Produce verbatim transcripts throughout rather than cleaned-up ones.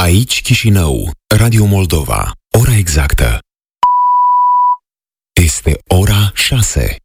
Aici Chișinău, Radio Moldova. Ora exactă este ora șase.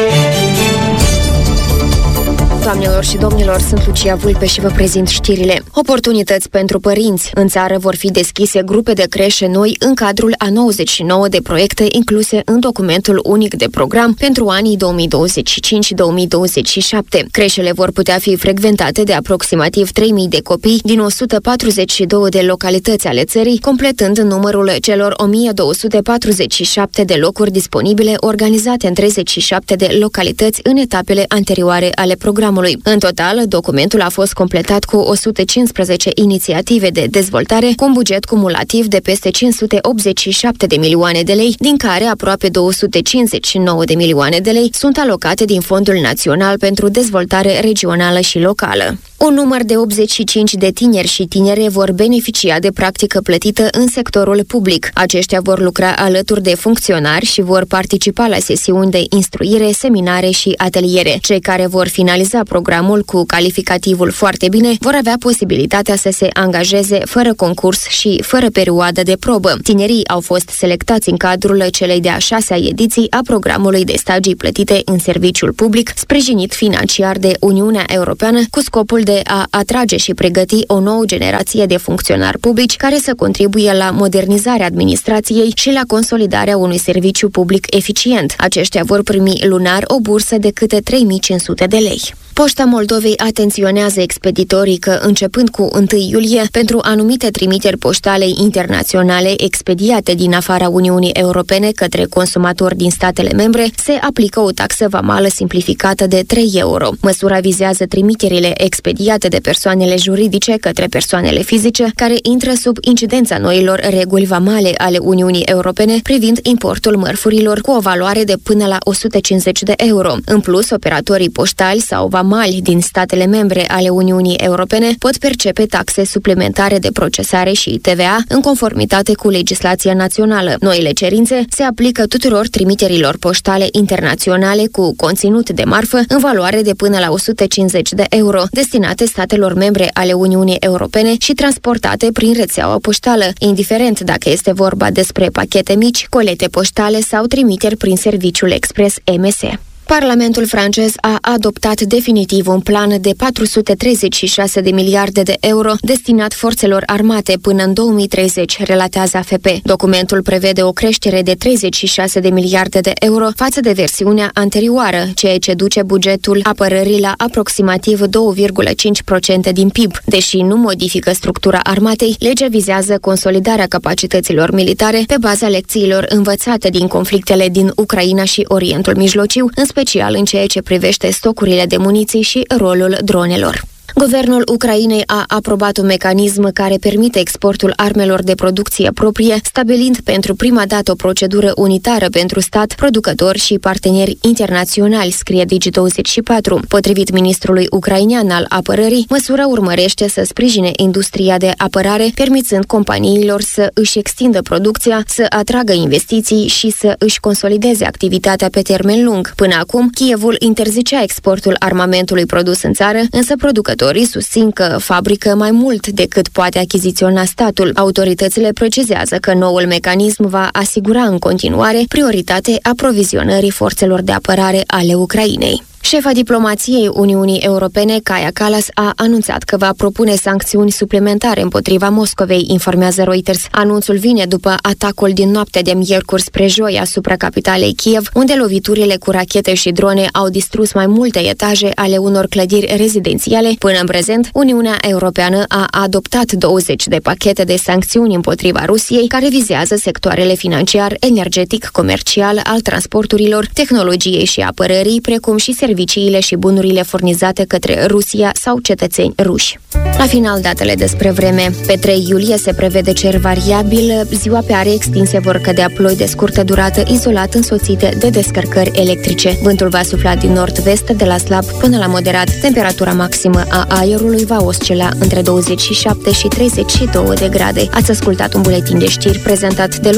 Doamnelor și domnilor, sunt Lucia Vulpe și vă prezint știrile. Oportunități pentru părinți. În țară vor fi deschise grupe de creșe noi în cadrul a nouăzeci și nouă de proiecte incluse în documentul unic de program pentru anii două mii douăzeci și cinci - două mii douăzeci și șapte. Creșele vor putea fi frecventate de aproximativ trei mii de copii din o sută patruzeci și două de localități ale țării, completând numărul celor o mie două sute patruzeci și șapte de locuri disponibile organizate în treizeci și șapte de localități în etapele anterioare ale programului. În total, documentul a fost completat cu o sută cincisprezece inițiative de dezvoltare, cu un buget cumulativ de peste cinci sute optzeci și șapte de milioane de lei, din care aproape două sute cincizeci și nouă de milioane de lei sunt alocate din Fondul Național pentru Dezvoltare Regională și Locală. Un număr de optzeci și cinci de tineri și tinere vor beneficia de practică plătită în sectorul public. Aceștia vor lucra alături de funcționari și vor participa la sesiuni de instruire, seminare și ateliere. Cei care vor finaliza programul cu calificativul foarte bine vor avea posibilitatea să se angajeze fără concurs și fără perioadă de probă. Tinerii au fost selectați în cadrul celei de-a șasea ediții a programului de stagii plătite în serviciul public, sprijinit financiar de Uniunea Europeană, cu scopul de a atrage și pregăti o nouă generație de funcționari publici care să contribuie la modernizarea administrației și la consolidarea unui serviciu public eficient. Aceștia vor primi lunar o bursă de câte trei mii cinci sute de lei. Poșta Moldovei atenționează expeditorii că, începând cu întâi iulie, pentru anumite trimiteri poștale internaționale expediate din afara Uniunii Europene către consumatori din statele membre, se aplică o taxă vamală simplificată de trei euro. Măsura vizează trimiterile expediate de persoanele juridice către persoanele fizice, care intră sub incidența noilor reguli vamale ale Uniunii Europene privind importul mărfurilor cu o valoare de până la o sută cincizeci de euro. În plus, operatorii poștali sau vamali din statele membre ale Uniunii Europene pot percepe taxe suplimentare de procesare și T V A în conformitate cu legislația națională. Noile cerințe se aplică tuturor trimiterilor poștale internaționale cu conținut de marfă în valoare de până la o sută cincizeci de euro, destinate statelor membre ale Uniunii Europene și transportate prin rețeaua poștală, indiferent dacă este vorba despre pachete mici, colete poștale sau trimiteri prin serviciul expres M S. Parlamentul francez a adoptat definitiv un plan de patru sute treizeci și șase de miliarde de euro destinat forțelor armate până în două mii treizeci, relatează A F P. Documentul prevede o creștere de treizeci și șase de miliarde de euro față de versiunea anterioară, ceea ce duce bugetul apărării la aproximativ doi virgulă cinci la sută din P I B. Deși nu modifică structura armatei, legea vizează consolidarea capacităților militare pe baza lecțiilor învățate din conflictele din Ucraina și Orientul Mijlociu, în special în ceea ce privește stocurile de muniții și rolul dronelor. Guvernul Ucrainei a aprobat un mecanism care permite exportul armelor de producție proprie, stabilind pentru prima dată o procedură unitară pentru stat, producători și parteneri internaționali, scrie Digi douăzeci și patru. Potrivit ministrului ucrainean al apărării, măsura urmărește să sprijine industria de apărare, permițând companiilor să își extindă producția, să atragă investiții și să își consolideze activitatea pe termen lung. Până acum, Kievul interzicea exportul armamentului produs în țară, însă producătorii susțin că fabrică mai mult decât poate achiziționa statul. Autoritățile precizează că noul mecanism va asigura în continuare prioritate aprovizionării forțelor de apărare ale Ucrainei. Șefa diplomației Uniunii Europene, Kaja Kallas, a anunțat că va propune sancțiuni suplimentare împotriva Moscovei, informează Reuters. Anunțul vine după atacul din noaptea de miercuri spre joi asupra capitalei Kiev, unde loviturile cu rachete și drone au distrus mai multe etaje ale unor clădiri rezidențiale. Până în prezent, Uniunea Europeană a adoptat douăzeci de pachete de sancțiuni împotriva Rusiei, care vizează sectoarele financiar, energetic, comercial, al transporturilor, tehnologiei și apărării, precum și serviciile serviciile și bunurile furnizate către Rusia sau cetățeni ruși. La final, datele despre vreme. Pe trei iulie se prevede cer variabil, ziua pe are extinse vor cădea ploi de scurtă durată, izolat însoțite de descărcări electrice. Vântul va sufla din nord-vest, de la slab până la moderat. Temperatura maximă a aerului va oscila între douăzeci și șapte și treizeci și două de grade. Ați ascultat un buletin de știri prezentat de